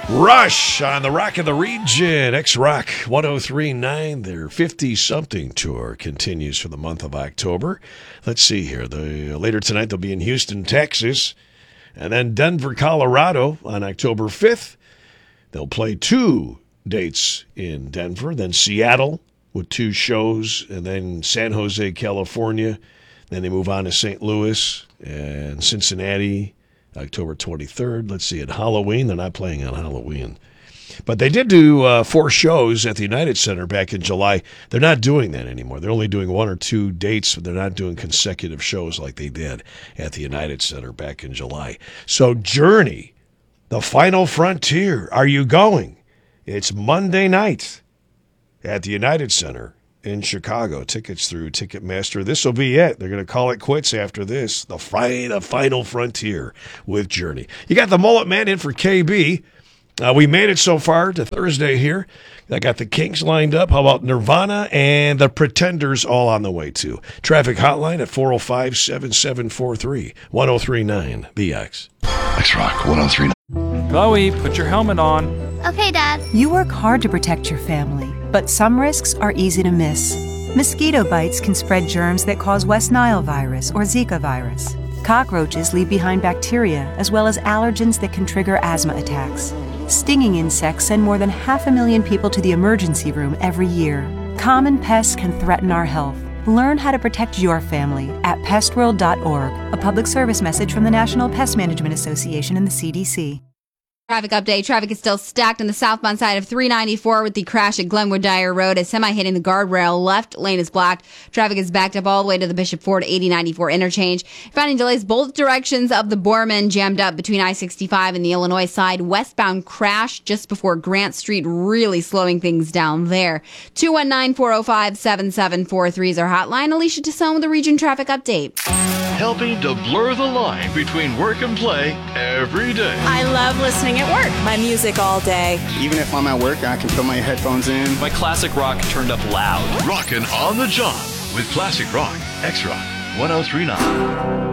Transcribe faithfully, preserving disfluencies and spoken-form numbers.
Rush on the Rock of the Region, X-Rock one oh three point nine. Their fifty-something tour continues for the month of October. Let's see here. The, later tonight they'll be in Houston, Texas, and then Denver, Colorado on October fifth. They'll play two dates in Denver, then Seattle with two shows, and then San Jose, California. Then they move on to Saint Louis and Cincinnati, October twenty-third. Let's see, at Halloween. They're not playing on Halloween. But they did do uh, four shows at the United Center back in July. They're not doing that anymore. They're only doing one or two dates, but they're not doing consecutive shows like they did at the United Center back in July. So Journey, The Final Frontier, are you going? It's Monday night at the United Center in Chicago. Tickets through Ticketmaster. This will be it. They're going to call it quits after this. The, fi- the Final Frontier with Journey. You got the Mullet Man in for K B. Uh, we made it so far to Thursday here. I got the Kinks lined up. How about Nirvana and the Pretenders all on the way too? Traffic hotline at four oh five, seven seven four three, one oh three nine B X. X-Rock one oh three nine. Chloe, put your helmet on. Okay, Dad. You work hard to protect your family, but some risks are easy to miss. Mosquito bites can spread germs that cause West Nile virus or Zika virus. Cockroaches leave behind bacteria as well as allergens that can trigger asthma attacks. Stinging insects send more than half a million people to the emergency room every year. Common pests can threaten our health. Learn how to protect your family at pest world dot org, a public service message from the National Pest Management Association and the C D C. Traffic update. Traffic is still stacked on the southbound side of three ninety-four with the crash at Glenwood Dyer Road. A semi hitting the guardrail. Left lane is blocked. Traffic is backed up all the way to the Bishop Ford eighty ninety-four interchange. Finding delays both directions of the Borman, jammed up between I sixty-five and the Illinois side. Westbound crash just before Grant Street, really slowing things down there. two one nine, four oh five, seven seven four three is our hotline. Alicia Tassone with the Region Traffic Update. Helping to blur the line between work and play every day. I love listening at work. My music all day. Even if I'm at work, I can put my headphones in. My classic rock turned up loud. Rockin' on the job with Classic Rock. X-Rock one oh three point nine.